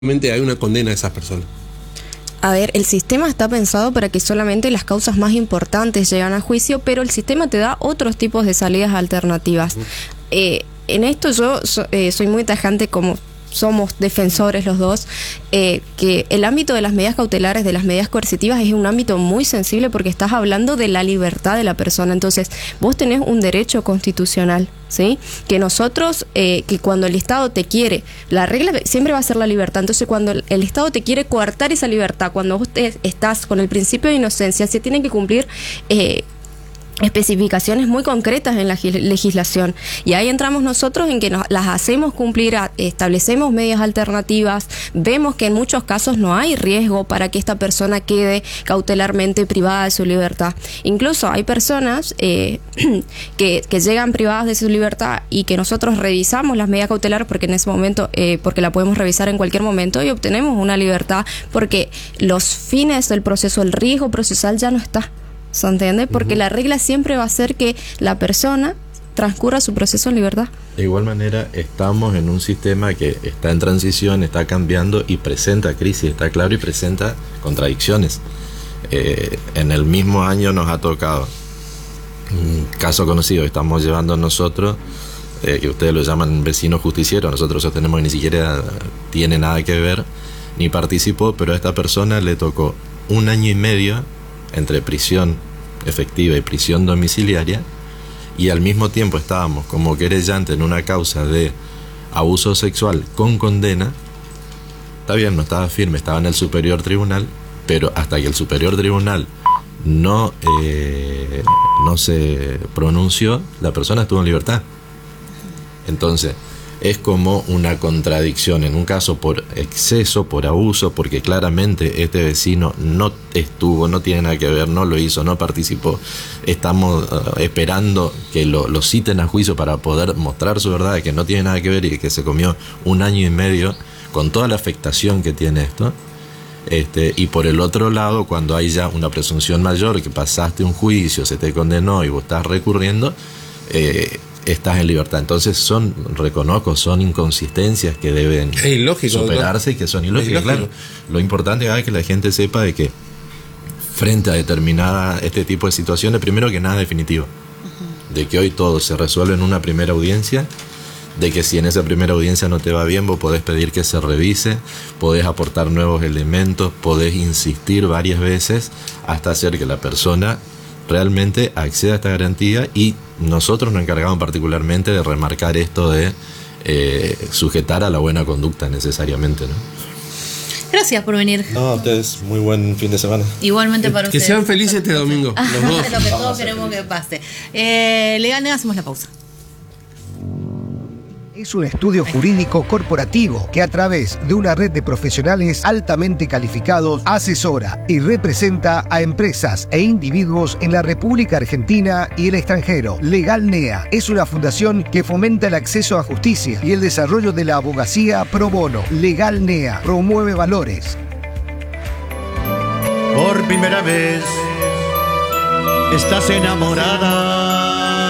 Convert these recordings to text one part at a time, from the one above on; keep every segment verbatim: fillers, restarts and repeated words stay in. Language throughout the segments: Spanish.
hay una condena a esas personas. A ver, el sistema está pensado para que solamente las causas más importantes lleguen a juicio, pero el sistema te da otros tipos de salidas alternativas. Uh-huh. Eh, en esto yo so, eh, soy muy tajante, como somos defensores los dos, eh, que el ámbito de las medidas cautelares, de las medidas coercitivas, es un ámbito muy sensible porque estás hablando de la libertad de la persona. Entonces, vos tenés un derecho constitucional, ¿sí? Que nosotros, eh, que cuando el Estado te quiere, la regla siempre va a ser la libertad. Entonces, cuando el, el Estado te quiere coartar esa libertad, cuando vos te, estás con el principio de inocencia, se tienen que cumplir eh, especificaciones muy concretas en la legislación, y ahí entramos nosotros en que nos, las hacemos cumplir, establecemos medidas alternativas, vemos que en muchos casos no hay riesgo para que esta persona quede cautelarmente privada de su libertad. Incluso hay personas eh, que, que llegan privadas de su libertad y que nosotros revisamos las medidas cautelares porque en ese momento, eh, porque la podemos revisar en cualquier momento y obtenemos una libertad porque los fines del proceso, el riesgo procesal ya no está. ¿Se entiende? Porque uh-huh. la regla siempre va a ser que la persona transcurra su proceso en libertad. De igual manera, estamos en un sistema que está en transición, está cambiando y presenta crisis, está claro, y presenta contradicciones. Eh, en el mismo año nos ha tocado un caso conocido, estamos llevando nosotros, eh, que ustedes lo llaman vecino justiciero, nosotros sostenemos que ni siquiera tiene nada que ver, ni participó, pero a esta persona le tocó un año y medio entre prisión efectiva y prisión domiciliaria, y al mismo tiempo estábamos como querellante en una causa de abuso sexual con condena. Está bien, no estaba firme, estaba en el superior tribunal, pero hasta que el superior tribunal no, eh, no se pronunció, la persona estuvo en libertad. Entonces es como una contradicción, en un caso por exceso, por abuso, porque claramente este vecino no estuvo, no tiene nada que ver, no lo hizo, no participó. Estamos uh, esperando que lo, lo citen a juicio para poder mostrar su verdad, de que no tiene nada que ver y que se comió un año y medio con toda la afectación que tiene esto. Este, y por el otro lado, cuando hay ya una presunción mayor, que pasaste un juicio, se te condenó y vos estás recurriendo, eh, estás en libertad. Entonces son, reconozco, son inconsistencias que deben ilógico, superarse, ¿no? Y que son ilógicas. Claro, lo importante es que la gente sepa de que frente a determinada este tipo de situaciones, primero que nada es definitivo, uh-huh. de que hoy todo se resuelve en una primera audiencia, de que si en esa primera audiencia no te va bien, vos podés pedir que se revise, podés aportar nuevos elementos, podés insistir varias veces hasta hacer que la persona realmente acceda a esta garantía, y nosotros nos encargamos particularmente de remarcar esto de eh, sujetar a la buena conducta necesariamente, ¿no? Gracias por venir. No, a ustedes, muy buen fin de semana. Igualmente para que ustedes. Que sean felices este domingo. Los dos. Es lo que todos queremos que pase. Eh, Legal Nea, hacemos la pausa. Es un estudio jurídico corporativo que a través de una red de profesionales altamente calificados asesora y representa a empresas e individuos en la República Argentina y el extranjero. Legal Nea es una fundación que fomenta el acceso a justicia y el desarrollo de la abogacía pro bono. Legal Nea promueve valores. Por primera vez estás enamorada.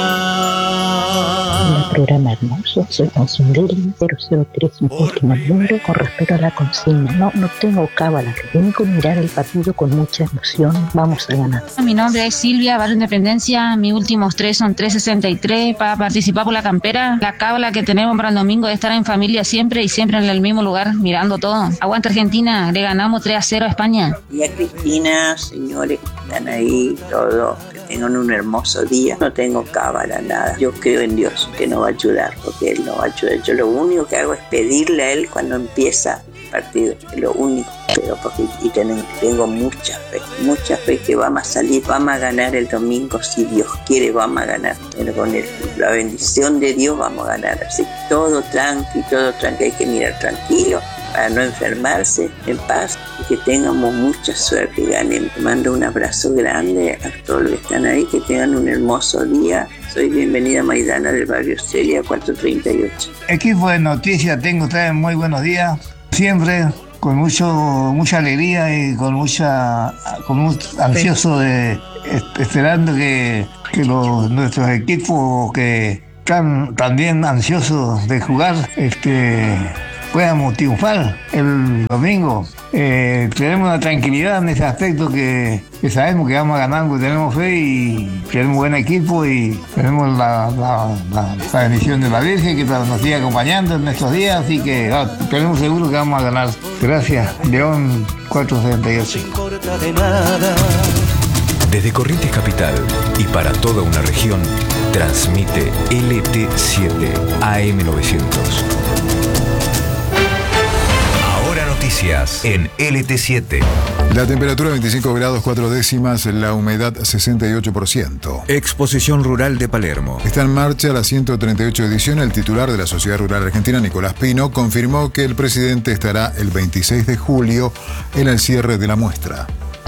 Un programa hermoso, soy Consunderin cero cero tres, un último número con respecto a la consigna. No, no tengo cábala, lo único es mirar el partido con mucha emoción. Vamos a ganar. Mi nombre es Silvia, Barrio Independencia, mis últimos tres son tres sesenta y tres para participar por la campera. La cábala que tenemos para el domingo es estar en familia siempre y siempre en el mismo lugar, mirando todo. Aguanta Argentina, le ganamos tres a cero a España. Y a Cristina, señores que están ahí, todos, que tengan un hermoso día. No tengo cábala, nada. Yo creo en Dios, que nos va a ayudar, porque Él nos va a ayudar. Yo lo único que hago es pedirle a Él cuando empieza el partido, es lo único. Pero porque y tengo, tengo mucha fe, mucha fe que vamos a salir, vamos a ganar el domingo, si Dios quiere vamos a ganar. Pero con el, la bendición de Dios vamos a ganar. Así que todo tranqui, todo tranqui, hay que mirar tranquilo para no enfermarse, en paz, y que tengamos mucha suerte y ganen. Te mando un abrazo grande a todos los que están ahí, que tengan un hermoso día. Soy bienvenida Maidana del barrio Celia cuatrocientos treinta y ocho. Equipo de noticias, tengo ustedes muy buenos días, siempre con mucho mucha alegría y con mucha con muy ansioso de esperando que, que los nuestros equipos que están también ansiosos de jugar este podamos triunfar el domingo. Eh, tenemos una tranquilidad en ese aspecto que, que sabemos que vamos a ganar, porque tenemos fe y tenemos buen equipo y tenemos la, la, la, la bendición de la Virgen que nos sigue acompañando en estos días, así que ah, tenemos seguro que vamos a ganar. Gracias, León cuatrocientos setenta y ocho. Desde Corrientes Capital y para toda una región, transmite L T siete A M novecientos. Ahora noticias en L T siete. La temperatura veinticinco grados cuatro décimas, la humedad sesenta y ocho por ciento. Exposición Rural de Palermo. Está en marcha la ciento treinta y ocho edición. El titular de la Sociedad Rural Argentina, Nicolás Pino, confirmó que el presidente estará el veintiséis de julio en el cierre de la muestra.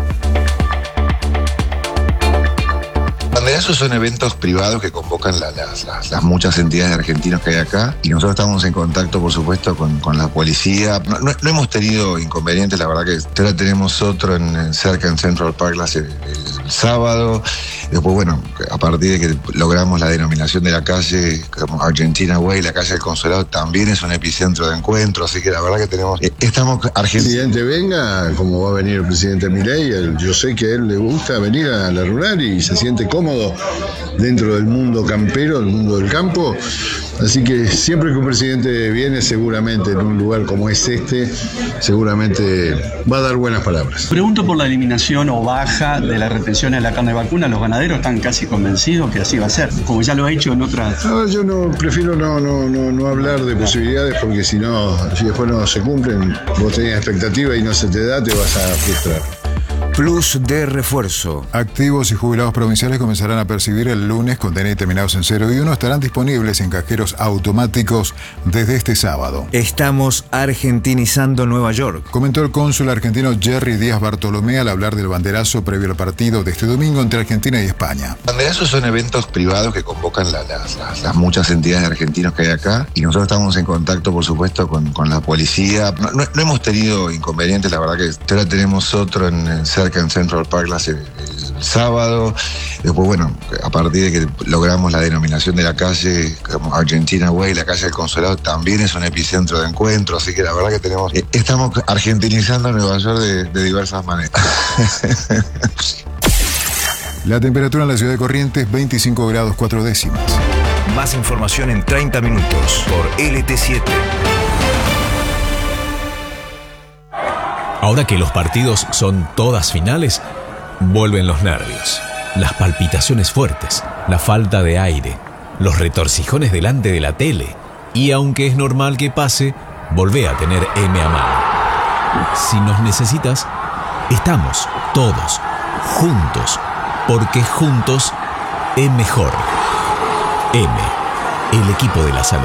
Esos son eventos privados que convocan la, las, las, las muchas entidades de argentinos que hay acá y nosotros estamos en contacto, por supuesto, con, con la policía. No, no, no hemos tenido inconvenientes, la verdad que ahora tenemos otro en, en cerca en Central Park el, el, el sábado. Después, bueno, a partir de que logramos la denominación de la calle como Argentina Way, la calle del Consulado también es un epicentro de encuentro, así que la verdad que tenemos, eh, estamos argentinos. El presidente venga, como va a venir el presidente Milei, yo sé que a él le gusta venir a la rural y se siente cómodo dentro del mundo campero, del mundo del campo. Así que siempre que un presidente viene, seguramente en un lugar como es este, seguramente va a dar buenas palabras. Pregunto por la eliminación o baja de la retención de la carne vacuna. Los ganaderos están casi convencidos que así va a ser, como ya lo ha hecho en otras... No, yo no prefiero no, no, no, no hablar de posibilidades, porque si no, si después no se cumplen, vos tenés expectativa y no se te da, te vas a frustrar. Plus de refuerzo. Activos y jubilados provinciales comenzarán a percibir el lunes con D N I terminados en cero y uno. Estarán disponibles en cajeros automáticos desde este sábado. Estamos argentinizando Nueva York, comentó el cónsul argentino Jerry Díaz Bartolomé al hablar del banderazo previo al partido de este domingo entre Argentina y España. Banderazos son eventos privados que convocan la, las, las, las muchas entidades de argentinos que hay acá y nosotros estamos en contacto, por supuesto, con, con la policía. No, no, no hemos tenido inconvenientes, la verdad que ahora tenemos otro en, en cerca en Central Park el, el sábado. Después, bueno, a partir de que logramos la denominación de la calle como Argentina Way, la calle del Consulado también es un epicentro de encuentro, así que la verdad que tenemos, eh, estamos argentinizando Nueva York de, de diversas maneras. La temperatura en la ciudad de Corrientes, veinticinco grados cuatro décimas. Más información en treinta minutos por L T siete. Ahora que los partidos son todas finales, vuelven los nervios, las palpitaciones fuertes, la falta de aire, los retorcijones delante de la tele. Y aunque es normal que pase, volvé a tener M a mano. Si nos necesitas, estamos todos juntos, porque juntos es mejor. M, el equipo de la salud.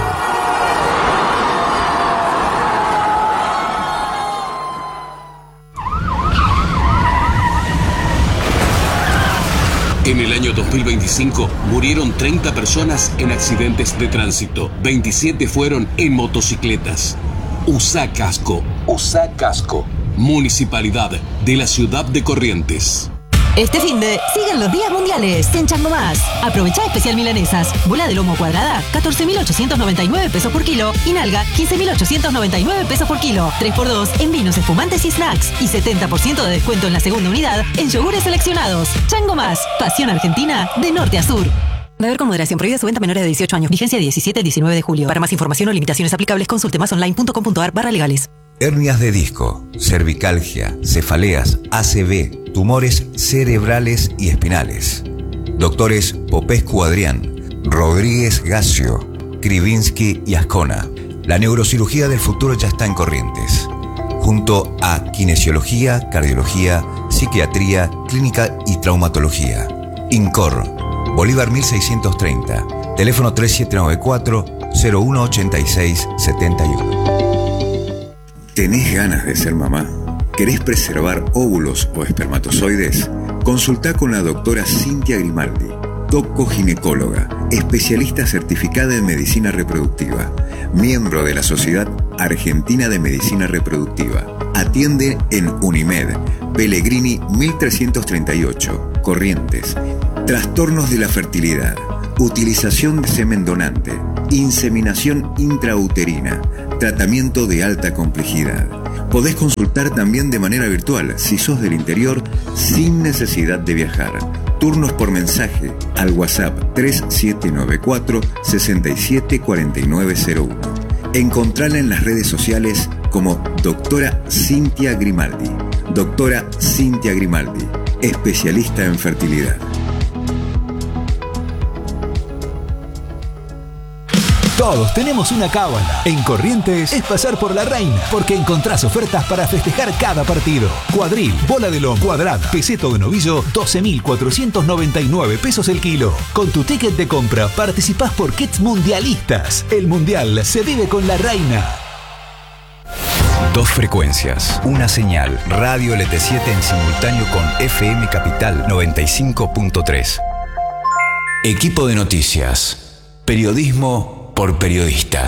En el año dos mil veinticinco murieron treinta personas en accidentes de tránsito. veintisiete fueron en motocicletas. Usa casco. Usa casco. Municipalidad de la ciudad de Corrientes. Este finde siguen los días mundiales en Chango Más. Aprovecha especial milanesas. Bola de lomo cuadrada, catorce mil ochocientos noventa y nueve pesos por kilo. Y nalga, quince mil ochocientos noventa y nueve pesos por kilo. tres por dos en vinos espumantes y snacks. Y setenta por ciento de descuento en la segunda unidad en yogures seleccionados. Chango Más. Pasión argentina de norte a sur. Beber con moderación. Prohibida su venta a menores de dieciocho años. Vigencia diecisiete a diecinueve de julio. Para más información o limitaciones aplicables, consulte más online punto com punto ar barra legales. Hernias de disco, cervicalgia, cefaleas, A C V, tumores cerebrales y espinales. Doctores Popescu Adrián, Rodríguez Gacio, Krivinsky y Ascona. La neurocirugía del futuro ya está en Corrientes. Junto a kinesiología, cardiología, psiquiatría, clínica y traumatología. INCOR, Bolívar mil seiscientos treinta, teléfono tres siete nueve cuatro, cero uno ocho seis siete uno. ¿Tenés ganas de ser mamá? ¿Querés preservar óvulos o espermatozoides? Consultá con la doctora Cintia Grimaldi, doco-ginecóloga, especialista certificada en medicina reproductiva, miembro de la Sociedad Argentina de Medicina Reproductiva. Atiende en Unimed, Pellegrini mil trescientos treinta y ocho, Corrientes. Trastornos de la fertilidad, utilización de semen donante, inseminación intrauterina, tratamiento de alta complejidad. Podés consultar también de manera virtual si sos del interior sin necesidad de viajar. Turnos por mensaje al WhatsApp tres siete nueve cuatro, seis siete cuatro nueve cero uno. Encontrala en las redes sociales como Doctora Cintia Grimaldi. Doctora Cintia Grimaldi, especialista en fertilidad. Todos tenemos una cábala. En Corrientes es pasar por la reina, porque encontrás ofertas para festejar cada partido. Cuadril, bola de lomo, cuadrada, peseto de novillo, doce mil cuatrocientos noventa y nueve pesos el kilo. Con tu ticket de compra participás por kits mundialistas. El mundial se vive con la reina. Dos frecuencias, una señal, Radio L T siete en simultáneo con F M Capital noventa y cinco punto tres. Equipo de noticias, periodismo por periodistas.